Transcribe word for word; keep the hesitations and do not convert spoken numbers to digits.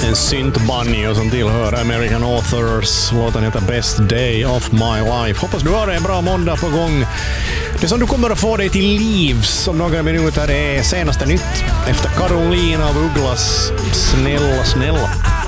en syntbanjo som tillhör American Authors. Låten heter Best Day of My Life. Hoppas du har en bra måndag på gång. Det som du kommer att få dig till livs om några minuter är senaste nytt efter Carolina av Ugglas Snälla, snälla.